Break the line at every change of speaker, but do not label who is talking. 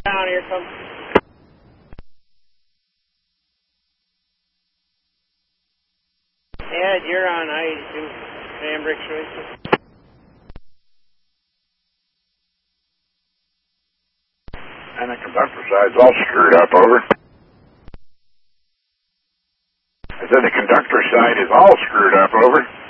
Down here comes. Ed, you're on I-82, Sandbridge Choices.
And the conductor side's all screwed up, over. I said the conductor side is all screwed up, over.